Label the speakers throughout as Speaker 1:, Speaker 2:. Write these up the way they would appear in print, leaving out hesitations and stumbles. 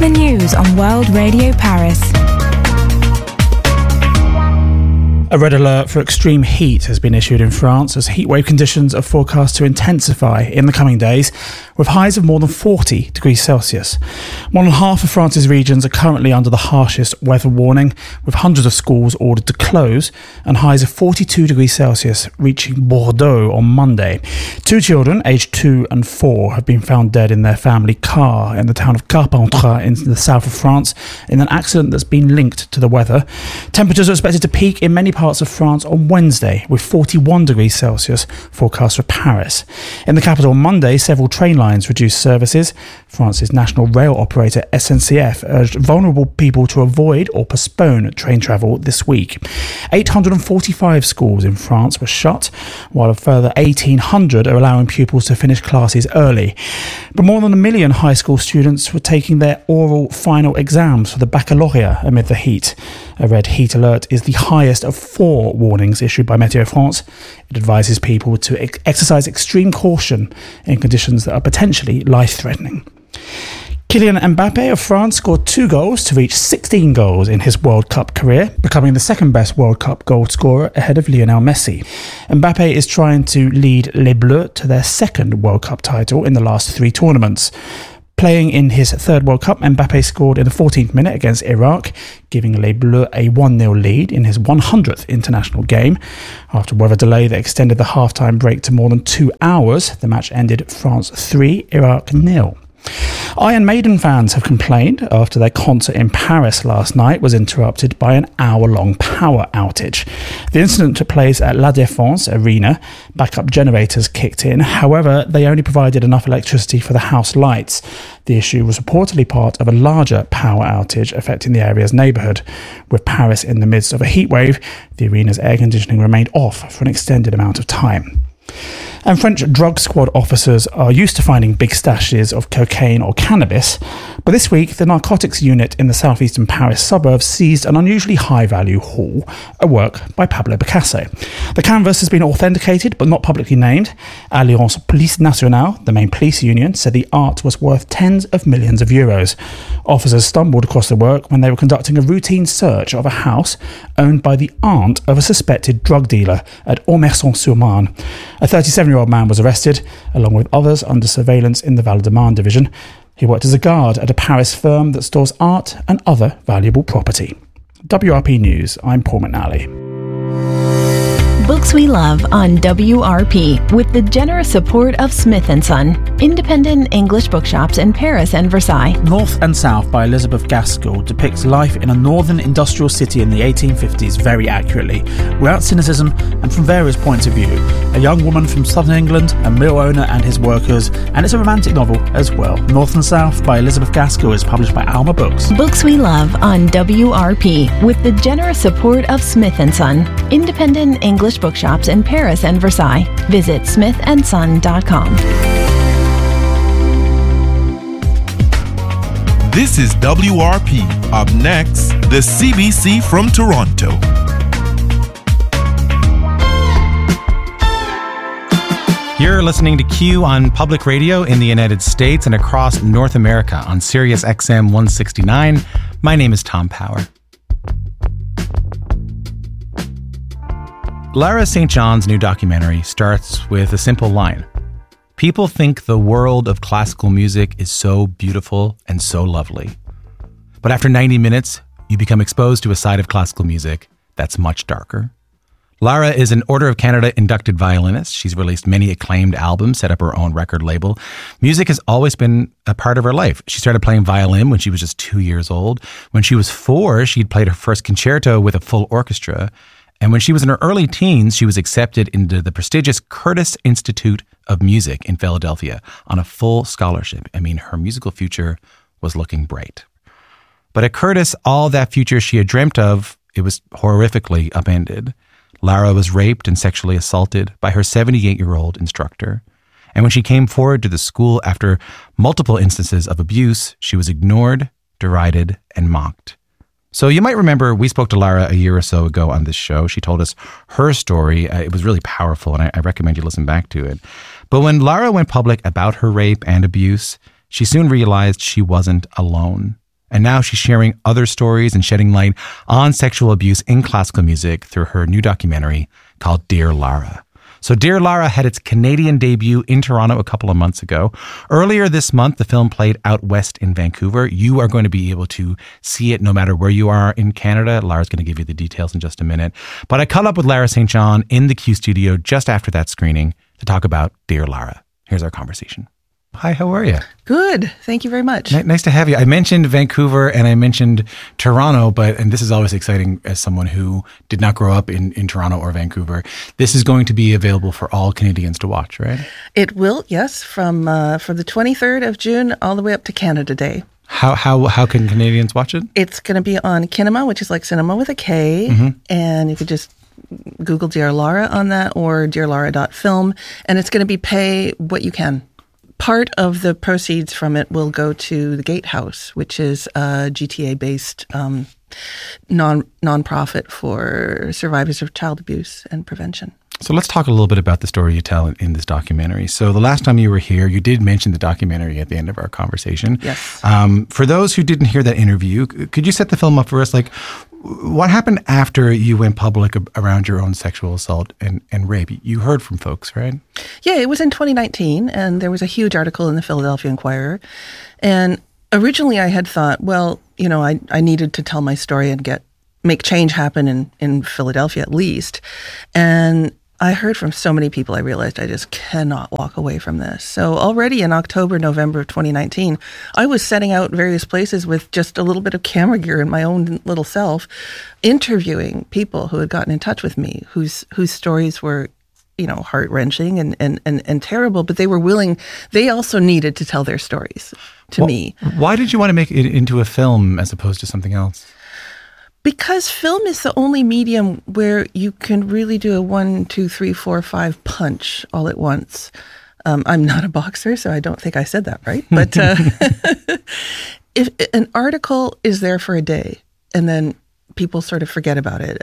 Speaker 1: the news on World Radio Paris.
Speaker 2: A red alert for extreme heat has been issued in France as heatwave conditions are forecast to intensify in the coming days, with highs of more than 40 degrees Celsius. More than half of France's regions are currently under the harshest weather warning, with hundreds of schools ordered to close and highs of 42 degrees Celsius reaching Bordeaux on Monday. 2 children, aged 2 and 4, have been found dead in their family car in the town of Carpentras in the south of France in an accident that's been linked to the weather. Temperatures are expected to peak in many parts of France on Wednesday, with 41 degrees Celsius forecast for Paris. In the capital on Monday, several train lines reduced services. France's national rail operator SNCF urged vulnerable people to avoid or postpone train travel this week. 845 schools in France were shut, while a further 1,800 are allowing pupils to finish classes early. But more than 1 million high school students were taking their oral final exams for the baccalaureate amid the heat. A red heat alert is the highest of 4 warnings issued by Météo France. It advises people to exercise extreme caution in conditions that are potentially life-threatening. Kylian Mbappe of France scored 2 goals to reach 16 goals in his World Cup career, becoming the second best World Cup goal scorer ahead of Lionel Messi. Mbappe is trying to lead Les Bleus to their second World Cup title in the last 3 tournaments. Playing in his 3rd World Cup, Mbappe scored in the 14th minute against Iraq, giving Les Bleus a 1-0 lead in his 100th international game. After a weather delay that extended the half-time break to more than 2 hours, the match ended France 3, Iraq 0. Iron Maiden fans have complained after their concert in Paris last night was interrupted by an hour-long power outage. The incident took place at La Défense Arena. Backup generators kicked in. However, they only provided enough electricity for the house lights. The issue was reportedly part of a larger power outage affecting the area's neighbourhood. With Paris in the midst of a heatwave, the arena's air conditioning remained off for an extended amount of time. And French drug squad officers are used to finding big stashes of cocaine or cannabis, but this week the narcotics unit in the southeastern Paris suburbs seized an unusually high-value haul, a work by Pablo Picasso. The canvas has been authenticated but not publicly named. Alliance Police Nationale, the main police union, said the art was worth tens of millions of euros. Officers stumbled across the work when they were conducting a routine search of a house owned by the aunt of a suspected drug dealer at Ormesson-sur-Marne. A 37-year-old man was arrested, along with others under surveillance in the Val-de-Marne division. He worked as a guard at a Paris firm that stores art and other valuable property. WRP News, I'm Paul McNally.
Speaker 1: Books we love on WRP with the generous support of Smith & Son, independent English bookshops in Paris and Versailles.
Speaker 2: North and South by Elizabeth Gaskell depicts life in a northern industrial city in the 1850s very accurately, without cynicism and from various points of view. A young woman from southern England, a mill owner and his workers, and it's a romantic novel as well. North and South by Elizabeth Gaskell is published by Alma Books.
Speaker 1: Books we love on WRP with the generous support of Smith & Son, independent English bookshops in Paris and Versailles. Visit smithandson.com.
Speaker 3: This is WRP. Up next, the CBC from Toronto.
Speaker 4: You're listening to Q on public radio in the United States and across North America on Sirius XM 169. My name is Tom Power. Lara St. John's new documentary starts with a simple line. People think the world of classical music is so beautiful and so lovely. But after 90 minutes, you become exposed to a side of classical music that's much darker. Lara is an Order of Canada inducted violinist. She's released many acclaimed albums, set up her own record label. Music has always been a part of her life. She started playing violin when she was just 2 years old. When she was 4, she'd played her first concerto with a full orchestra. And when she was in her early teens, she was accepted into the prestigious Curtis Institute of Music in Philadelphia on a full scholarship. I mean, her musical future was looking bright. But at Curtis, all that future she had dreamt of, it was horrifically upended. Lara was raped and sexually assaulted by her 78-year-old instructor. And when she came forward to the school after multiple instances of abuse, she was ignored, derided, and mocked. So you might remember we spoke to Lara a year or so ago on this show. She told us her story. It was really powerful, and I recommend you listen back to it. But when Lara went public about her rape and abuse, she soon realized she wasn't alone. And now she's sharing other stories and shedding light on sexual abuse in classical music through her new documentary called Dear Lara. So Dear Lara had its Canadian debut in Toronto a couple of months ago. Earlier this month, the film played out west in Vancouver. You are going to be able to see it no matter where you are in Canada. Lara's going to give you the details in just a minute. But I caught up with Lara St. John in the Q studio just after that screening to talk about Dear Lara. Here's our conversation. Hi, how are you?
Speaker 5: Good. Thank you very much.
Speaker 4: Nice to have you. I mentioned Vancouver and I mentioned Toronto, and this is always exciting as someone who did not grow up in Toronto or Vancouver. This is going to be available for all Canadians to watch, right?
Speaker 5: It will, yes, from the 23rd of June all the way up to Canada Day.
Speaker 4: How can Canadians watch it?
Speaker 5: It's going to be on Kinema, which is like cinema with a K, and you could just Google Dear Lara on that or dearlara.film, and it's going to be pay what you can. Part of the proceeds from it will go to the Gatehouse, which is a GTA-based non-profit for survivors of child abuse and prevention.
Speaker 4: So let's talk a little bit about the story you tell in this documentary. So the last time you were here, you did mention the documentary at the end of our conversation.
Speaker 5: Yes.
Speaker 4: For those who didn't hear that interview, could you set the film up for us? Like, what happened after you went public around your own sexual assault and rape? You heard from folks, right?
Speaker 5: Yeah, it was in 2019, and there was a huge article in the Philadelphia Inquirer. And originally I had thought, well, you know, I needed to tell my story and make change happen in Philadelphia at least. And I heard from so many people, I realized I just cannot walk away from this. So already in October, November of 2019, I was setting out various places with just a little bit of camera gear in my own little self, interviewing people who had gotten in touch with me, whose stories were, you know, heart-wrenching and terrible, but they were willing, they also needed to tell their stories to me.
Speaker 4: Why did you want to make it into a film as opposed to something else?
Speaker 5: Because film is the only medium where you can really do a 1, 2, 3, 4, 5 punch all at once. I'm not a boxer, so I don't think I said that right. But if an article is there for a day and then people sort of forget about it,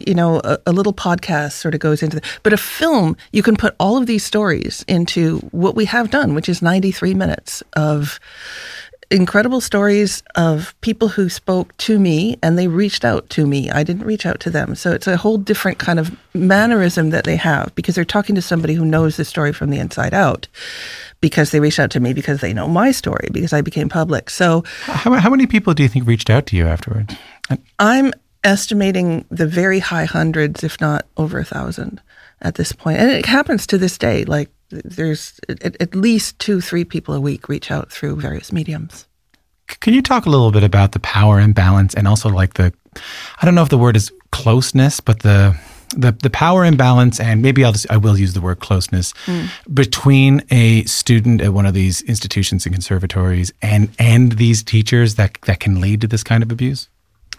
Speaker 5: a little podcast sort of goes into but a film, you can put all of these stories into what we have done, which is 93 minutes of incredible stories of people who spoke to me and they reached out to me. I didn't reach out to them. So it's a whole different kind of mannerism that they have because they're talking to somebody who knows the story from the inside out because they reached out to me because they know my story, because I became public. So
Speaker 4: how many people do you think reached out to you afterwards?
Speaker 5: I'm estimating the very high hundreds, if not over 1,000 at this point. And it happens to this day. Like, there's at least 2-3 people a week reach out through various mediums.
Speaker 4: Can you talk a little bit about the power imbalance and also like I don't know if the word is closeness, but the power imbalance, and maybe I will use the word closeness, between a student at one of these institutions and conservatories and these teachers that can lead to this kind of abuse?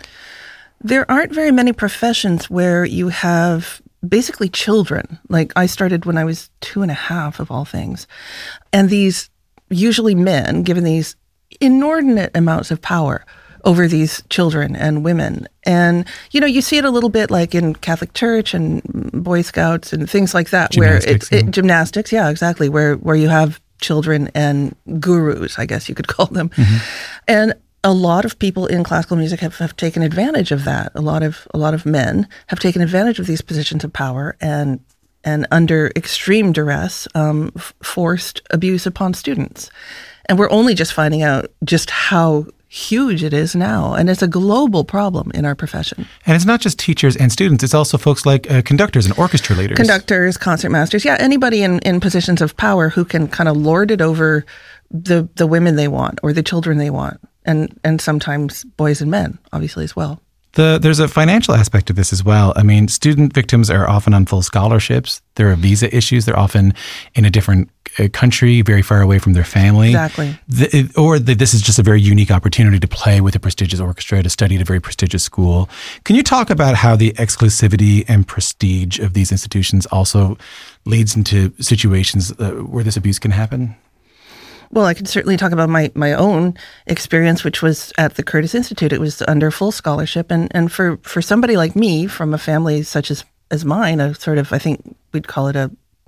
Speaker 5: There aren't very many professions where you have basically children. Like, I started when I was 2.5 of all things. And these, usually men, given these inordinate amounts of power over these children and women. And, you know, you see it a little bit like in Catholic Church and Boy Scouts and things like that. Gymnastics, yeah, exactly. Where you have children and gurus, I guess you could call them. Mm-hmm. And a lot of people in classical music have taken advantage of that. A lot of men have taken advantage of these positions of power and under extreme duress, forced abuse upon students. And we're only just finding out just how huge it is now. And it's a global problem in our profession.
Speaker 4: And it's not just teachers and students. It's also folks like conductors and orchestra leaders.
Speaker 5: Conductors, concertmasters. Yeah, anybody in positions of power who can kind of lord it over the women they want or the children they want. And sometimes boys and men, obviously, as well.
Speaker 4: There's a financial aspect to this as well. I mean, student victims are often on full scholarships. There are visa issues. They're often in a different country, very far away from their family.
Speaker 5: Exactly.
Speaker 4: This is just a very unique opportunity to play with a prestigious orchestra, to study at a very prestigious school. Can you talk about how the exclusivity and prestige of these institutions also leads into situations where this abuse can happen?
Speaker 5: Well, I can certainly talk about my own experience, which was at the Curtis Institute. It was under full scholarship. And for somebody like me, from a family such as mine, a sort of, I think we'd call it a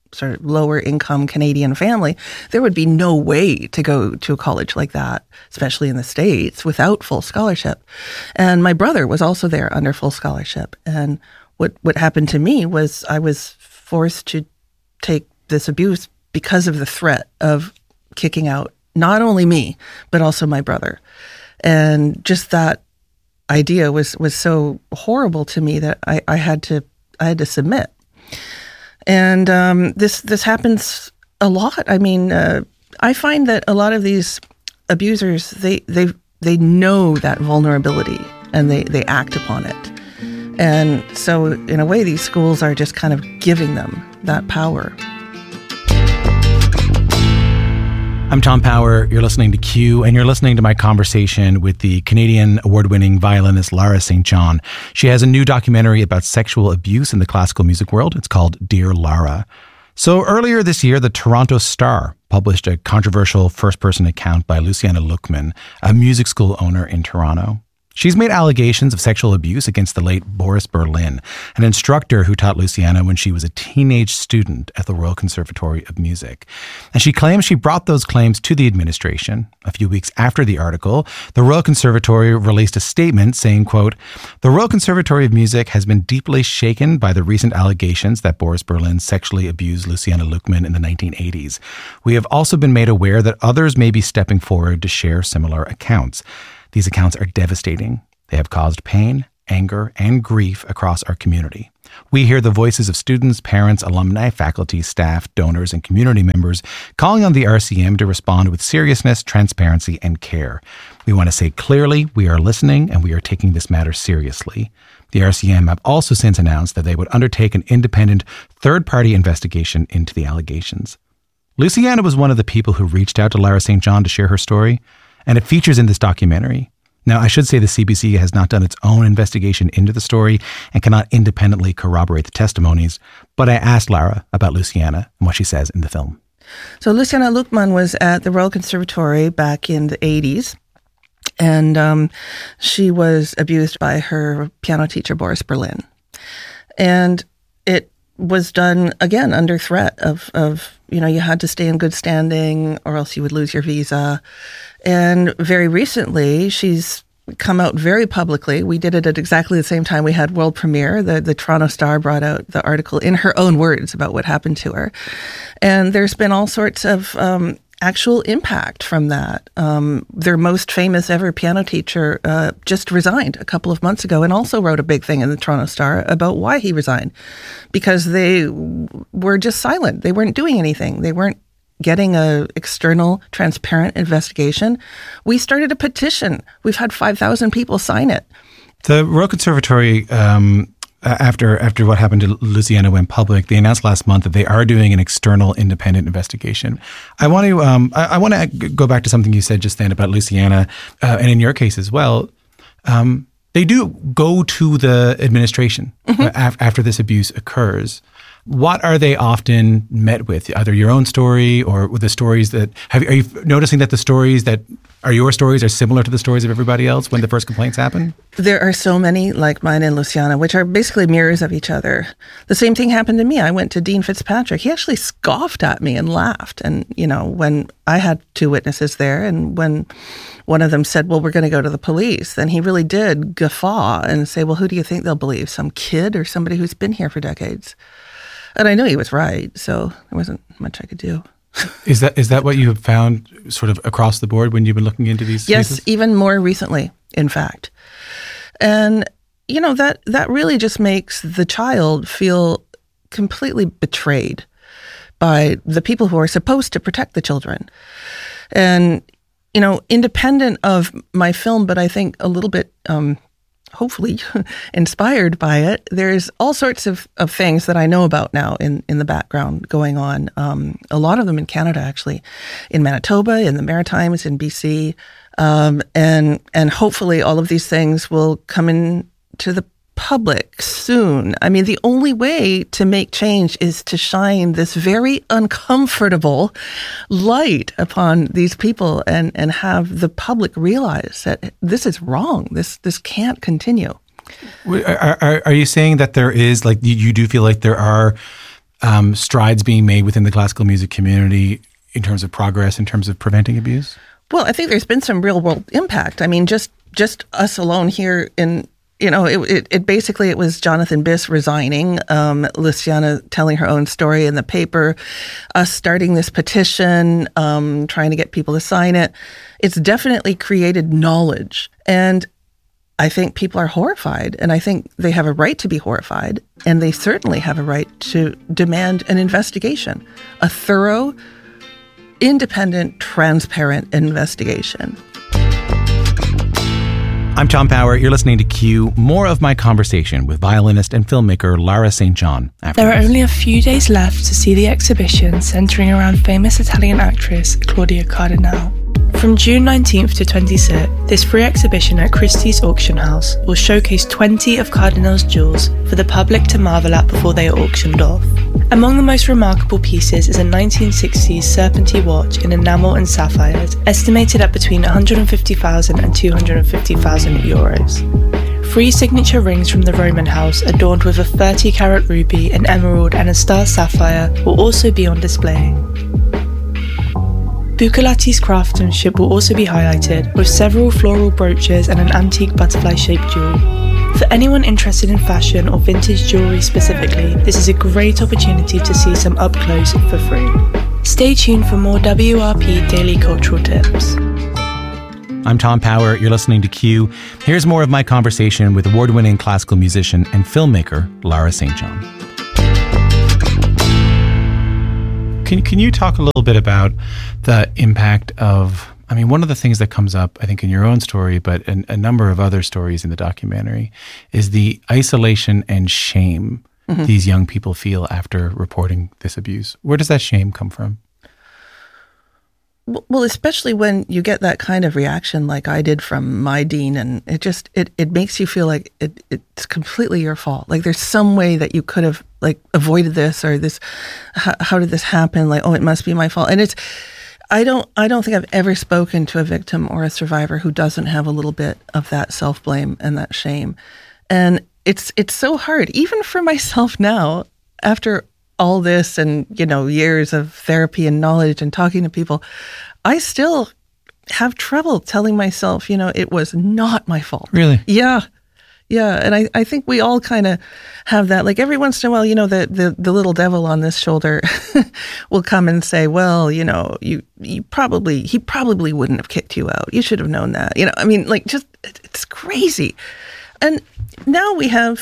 Speaker 5: sort of lower income Canadian family, there would be no way to go to a college like that, especially in the States, without full scholarship. And my brother was also there under full scholarship. And what happened to me was I was forced to take this abuse because of the threat of kicking out not only me, but also my brother. And just that idea was so horrible to me that I had to submit. And this happens a lot. I mean, I find that a lot of these abusers, they know that vulnerability and they act upon it. And so in a way, these schools are just kind of giving them that power.
Speaker 4: I'm Tom Power. You're listening to Q, and you're listening to my conversation with the Canadian award-winning violinist Lara St. John. She has a new documentary about sexual abuse in the classical music world. It's called Dear Lara. So earlier this year, the Toronto Star published a controversial first-person account by Luciana Luqman, a music school owner in Toronto. She's made allegations of sexual abuse against the late Boris Berlin, an instructor who taught Luciana when she was a teenage student at the Royal Conservatory of Music. And she claims she brought those claims to the administration. A few weeks after the article, the Royal Conservatory released a statement saying, quote, "The Royal Conservatory of Music has been deeply shaken by the recent allegations that Boris Berlin sexually abused Luciana Luqman in the 1980s. We have also been made aware that others may be stepping forward to share similar accounts. These accounts are devastating. They have caused pain, anger, and grief across our community. We hear the voices of students, parents, alumni, faculty, staff, donors, and community members calling on the RCM to respond with seriousness, transparency, and care. We want to say clearly we are listening and we are taking this matter seriously. The RCM have also since announced that they would undertake an independent third-party investigation into the allegations." Luciana was one of the people who reached out to Lara St. John to share her story, and it features in this documentary. Now, I should say the CBC has not done its own investigation into the story and cannot independently corroborate the testimonies, but I asked Lara about Luciana and what she says in the film.
Speaker 5: So Luciana Luqman was at the Royal Conservatory back in the 80s, and she was abused by her piano teacher, Boris Berlin. And it was done, again, under threat of you had to stay in good standing or else you would lose your visa. And very recently, she's come out very publicly. We did it at exactly the same time we had world premiere. The Toronto Star brought out the article in her own words about what happened to her. And there's been all sorts of actual impact from that. Their most famous ever piano teacher just resigned a couple of months ago and also wrote a big thing in the Toronto Star about why he resigned, because they were just silent. They weren't doing anything. They weren't getting an external, transparent investigation. We started a petition. We've had 5,000 people sign it.
Speaker 4: The Royal Conservatory, after what happened to Luciana went public, they announced last month that they are doing an external independent investigation. I want to go back to something you said just then about Luciana, and in your case as well. They do go to the administration after this abuse occurs. What are they often met with? Either your own story or with the stories that are you noticing that the stories that are your stories are similar to the stories of everybody else when the first complaints happen?
Speaker 5: There are so many like mine and Luciana, which are basically mirrors of each other. The same thing happened to me. I went to Dean Fitzpatrick. He actually scoffed at me and laughed. And, when I had two witnesses there and when one of them said, well, we're going to go to the police, then he really did guffaw and say, well, who do you think they'll believe? Some kid or somebody who's been here for decades? And I knew he was right, so there wasn't much I could do.
Speaker 4: Is that what you have found sort of across the board when you've been looking into these cases?
Speaker 5: Yes, even more recently, in fact. And, that really just makes the child feel completely betrayed by the people who are supposed to protect the children. And, independent of my film, but I think a little bit hopefully inspired by it, there's all sorts of things that I know about now in the background going on. A lot of them in Canada, actually, in Manitoba, in the Maritimes, in BC. And hopefully all of these things will come into the public soon. I mean, the only way to make change is to shine this very uncomfortable light upon these people and have the public realize that this is wrong. This can't continue.
Speaker 4: Are you saying that there is, like, you do feel like there are strides being made within the classical music community in terms of progress, in terms of preventing abuse?
Speaker 5: Well, I think there's been some real world impact. I mean, just us alone here in, it basically, it was Jonathan Biss resigning, Luciana telling her own story in the paper, us starting this petition, trying to get people to sign it. It's definitely created knowledge. And I think people are horrified, and I think they have a right to be horrified, and they certainly have a right to demand an investigation, a thorough, independent, transparent investigation.
Speaker 4: I'm Tom Power. You're listening to Q. More of my conversation with violinist and filmmaker Lara St. John.
Speaker 6: There are only a few days left to see the exhibition centering around famous Italian actress Claudia Cardinale. From June 19th to 26th, this free exhibition at Christie's Auction House will showcase 20 of Cardinale's jewels for the public to marvel at before they are auctioned off. Among the most remarkable pieces is a 1960s Serpentine watch in enamel and sapphires, estimated at between 150,000 and 250,000 euros. 3 signature rings from the Roman house, adorned with a 30-carat ruby, an emerald, and a star sapphire, will also be on display. Buccellati's craftsmanship will also be highlighted, with several floral brooches and an antique butterfly-shaped jewel. For anyone interested in fashion or vintage jewellery specifically, this is a great opportunity to see some up close for free. Stay tuned for more WRP Daily Cultural Tips.
Speaker 4: I'm Tom Power. You're listening to Q. Here's more of my conversation with award-winning classical musician and filmmaker Lara St. John. Can you talk a little bit about the impact of, I mean, one of the things that comes up, I think, in your own story, but in a number of other stories in the documentary, is the isolation and shame these young people feel after reporting this abuse. Where does that shame come from?
Speaker 5: Well, especially when you get that kind of reaction like I did from my dean, and it makes you feel like it's completely your fault. Like there's some way that you could have like avoided this, or this, how did this happen? Like, oh, it must be my fault. And I don't think I've ever spoken to a victim or a survivor who doesn't have a little bit of that self-blame and that shame. And it's so hard, even for myself now, after all this and, years of therapy and knowledge and talking to people, I still have trouble telling myself, it was not my fault.
Speaker 4: Really?
Speaker 5: Yeah. Yeah. And I think we all kind of have that. Like every once in a while, the little devil on this shoulder will come and say, well, he probably wouldn't have kicked you out. You should have known that. It's crazy. And now we have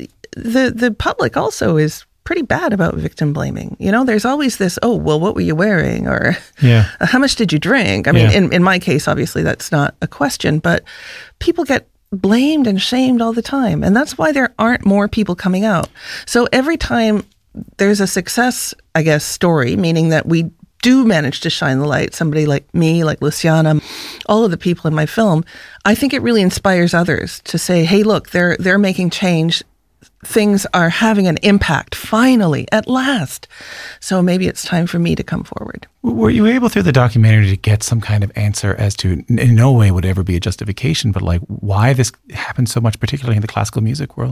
Speaker 5: the public also is pretty bad about victim blaming. There's always this, oh, well, what were you wearing? Or how much did you drink? I mean, in my case, obviously that's not a question, but people get blamed and shamed all the time. And that's why there aren't more people coming out. So every time there's a success, I guess, story, meaning that we do manage to shine the light, somebody like me, like Luciana, all of the people in my film, I think it really inspires others to say, hey, look, they're making change. Things are having an impact, finally, at last. So maybe it's time for me to come forward.
Speaker 4: Were you able through the documentary to get some kind of answer as to, in no way would ever be a justification, but like why this happens so much, particularly in the classical music world?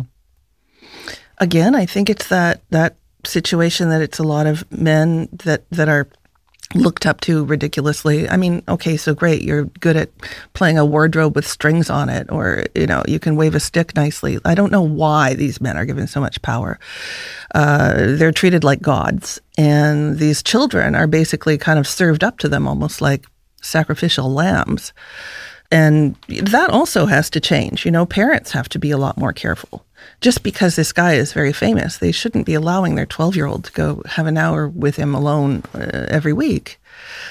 Speaker 5: Again, I think it's that situation that it's a lot of men that are looked up to ridiculously. I mean, okay, so great, you're good at playing a wardrobe with strings on it, or, you can wave a stick nicely. I don't know why these men are given so much power. They're treated like gods, and these children are basically kind of served up to them almost like sacrificial lambs. And that also has to change. Parents have to be a lot more careful. Just because this guy is very famous, they shouldn't be allowing their 12-year-old to go have an hour with him alone every week.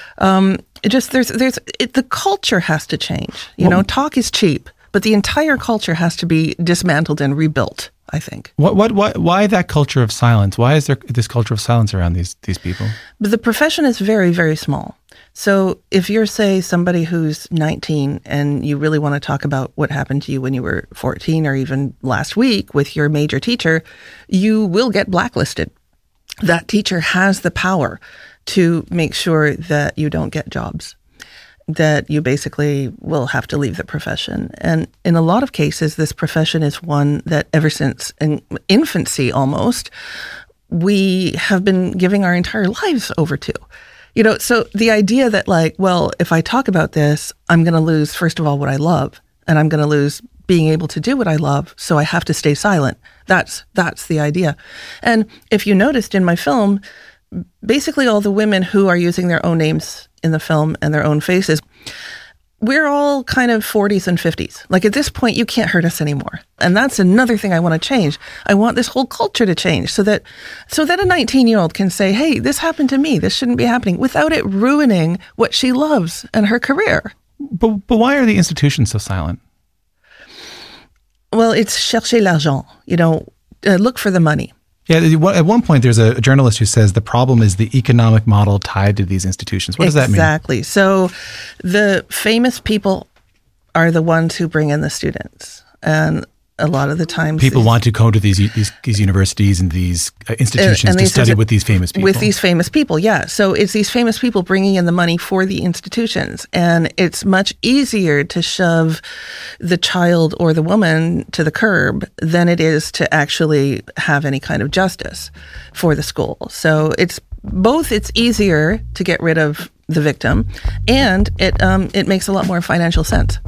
Speaker 5: The culture has to change. Talk is cheap, but the entire culture has to be dismantled and rebuilt, I think.
Speaker 4: Why that culture of silence? Why is there this culture of silence around these people?
Speaker 5: But the profession is very, very small. So if you're, say, somebody who's 19 and you really want to talk about what happened to you when you were 14 or even last week with your major teacher, you will get blacklisted. That teacher has the power to make sure that you don't get jobs, that you basically will have to leave the profession. And in a lot of cases, this profession is one that ever since infancy almost, we have been giving our entire lives over to. So the idea that if I talk about this, I'm going to lose, first of all, what I love, and I'm going to lose being able to do what I love, so I have to stay silent. That's the idea. And if you noticed in my film, basically all the women who are using their own names in the film and their own faces, we're all kind of 40s and 50s. At this point, you can't hurt us anymore. And that's another thing I want to change. I want this whole culture to change so that a 19-year-old can say, hey, this happened to me. This shouldn't be happening, without it ruining what she loves and her career.
Speaker 4: But why are the institutions so silent?
Speaker 5: Well, it's chercher l'argent, look for the money.
Speaker 4: Yeah, at one point there's a journalist who says the problem is the economic model tied to these institutions. What does that mean?
Speaker 5: Exactly. So the famous people are the ones who bring in the students. And a lot of the times
Speaker 4: people want to go to these universities and these institutions to study with these famous people.
Speaker 5: With these famous people, yeah. So it's these famous people bringing in the money for the institutions. And it's much easier to shove the child or the woman to the curb than it is to actually have any kind of justice for the school. So it's easier to get rid of the victim, and it makes a lot more financial sense.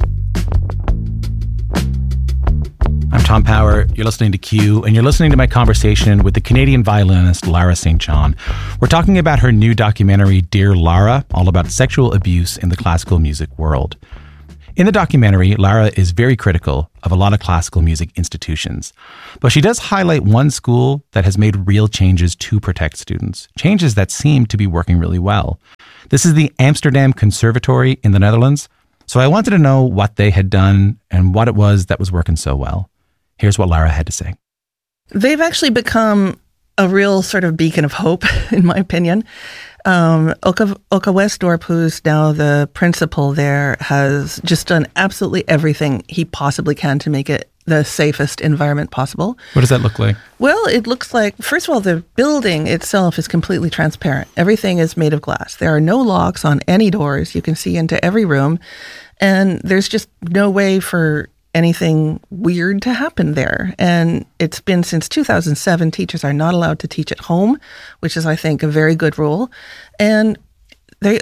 Speaker 4: I'm Tom Power, you're listening to Q, and you're listening to my conversation with the Canadian violinist Lara St. John. We're talking about her new documentary, Dear Lara, all about sexual abuse in the classical music world. In the documentary, Lara is very critical of a lot of classical music institutions, but she does highlight one school that has made real changes to protect students, changes that seem to be working really well. This is the Amsterdam Conservatory in the Netherlands, so I wanted to know what they had done and what it was that was working so well. Here's what Lara had to say.
Speaker 5: They've actually become a real sort of beacon of hope, in my opinion. Oka Westdorp, who's now the principal there, has just done absolutely everything he possibly can to make it the safest environment possible.
Speaker 4: What does that look like?
Speaker 5: Well, it looks like, first of all, the building itself is completely transparent. Everything is made of glass. There are no locks on any doors. You can see into every room. And there's just no way for anything weird to happen there. And it's been since 2007. Teachers are not allowed to teach at home, which is, I think, a very good rule. And they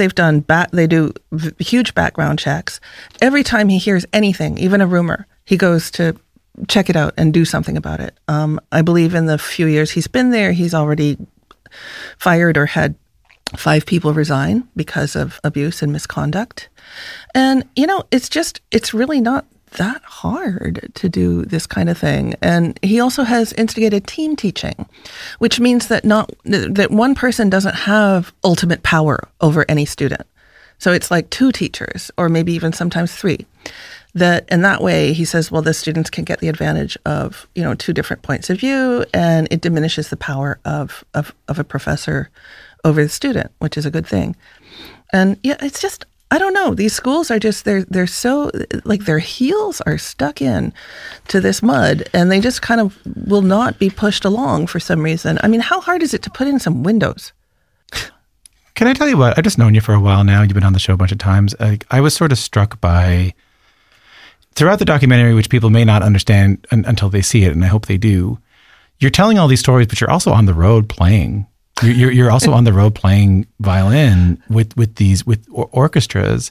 Speaker 5: do huge background checks. Every time he hears anything, even a rumor, he goes to check it out and do something about it. I believe in the few years he's been there, he's already fired or had 5 people resign because of abuse and misconduct. And, it's really not that hard to do this kind of thing. And he also has instigated team teaching, which means that that one person doesn't have ultimate power over any student. So it's like 2 teachers, or maybe even sometimes 3. And that way, he says, well, the students can get the advantage of 2 different points of view, and it diminishes the power of a professor over the student, which is a good thing. And yeah, it's just, I don't know. These schools are just, they're so, their heels are stuck in to this mud, and they just kind of will not be pushed along for some reason. I mean, how hard is it to put in some windows?
Speaker 4: Can I tell you what? I've just known you for a while now. You've been on the show a bunch of times. I was sort of struck by, throughout the documentary, which people may not understand until they see it, and I hope they do, you're telling all these stories, but you're also on the road playing. You're also on the road playing violin with orchestras.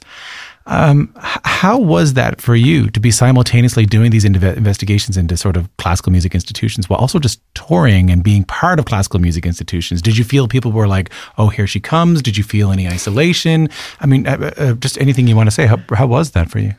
Speaker 4: How was that for you to be simultaneously doing these investigations into sort of classical music institutions while also just touring and being part of classical music institutions? Did you feel people were like, oh, here she comes? Did you feel any isolation? I mean, just anything you want to say. How was that for you?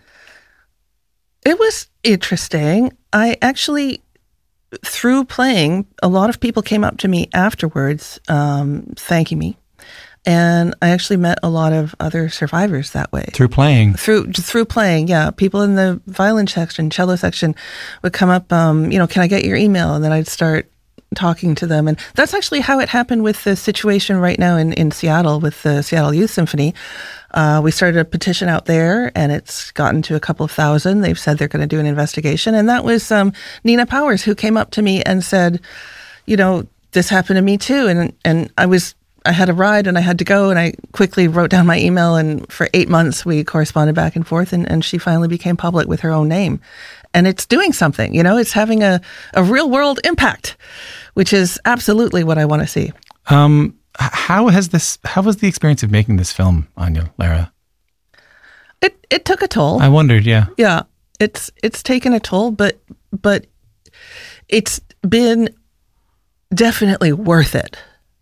Speaker 5: It was interesting. I actually, through playing, a lot of people came up to me afterwards, thanking me. And I actually met a lot of other survivors that way.
Speaker 4: Through playing?
Speaker 5: Through playing, yeah. People in the violin section, cello section would come up, can I get your email? And then I'd start talking to them. And that's actually how it happened with the situation right now in Seattle with the Seattle Youth Symphony. We started a petition out there, and it's gotten to a couple of thousand. They've said they're going to do an investigation. And that was Nina Powers, who came up to me and said, this happened to me too. And I I had a ride and I had to go, and I quickly wrote down my email, and for 8 months we corresponded back and forth, and she finally became public with her own name. And it's doing something, it's having a real world impact, which is absolutely what I want to see.
Speaker 4: How was the experience of making this film on you, Lara?
Speaker 5: It took a toll.
Speaker 4: I wondered, yeah.
Speaker 5: Yeah, it's taken a toll, but it's been definitely worth it.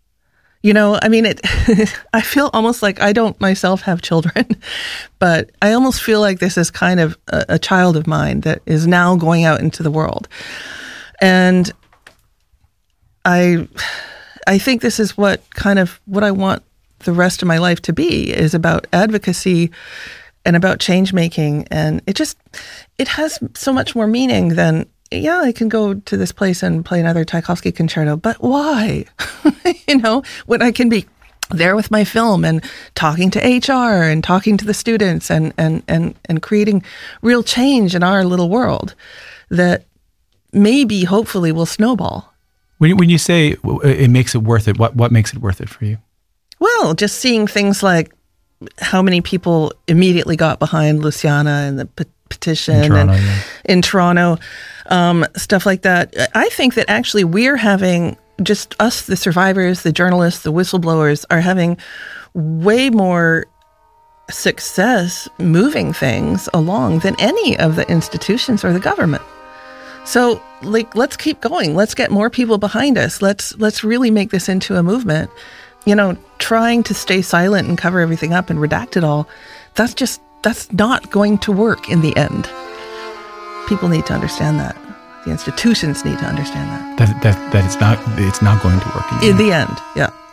Speaker 5: I feel almost like I don't myself have children, but I almost feel like this is kind of a child of mine that is now going out into the world. And I think this is what I want the rest of my life to be, is about advocacy and about change making. And it has so much more meaning than, yeah, I can go to this place and play another Tchaikovsky concerto, but why? When I can be there with my film and talking to HR and talking to the students and creating real change in our little world that maybe, hopefully, will snowball.
Speaker 4: When you say it makes it worth it, what makes it worth it for you?
Speaker 5: Well, just seeing things like how many people immediately got behind Luciana and the petition in Toronto, stuff like that. I think that actually we're having, just us, the survivors, the journalists, the whistleblowers, are having way more success moving things along than any of the institutions or the government. So, let's keep going. Let's get more people behind us. Let's really make this into a movement. Trying to stay silent and cover everything up and redact it all, that's not going to work in the end. People need to understand that. The institutions need to understand that.
Speaker 4: That it's not going to work in the end.
Speaker 5: Yeah.